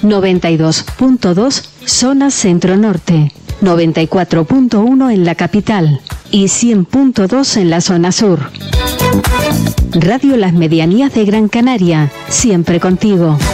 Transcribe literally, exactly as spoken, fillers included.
noventa y dos punto dos zona centro-norte, noventa y cuatro punto uno en la capital y cien punto dos en la zona sur. Radio Las Medianías de Gran Canaria, siempre contigo.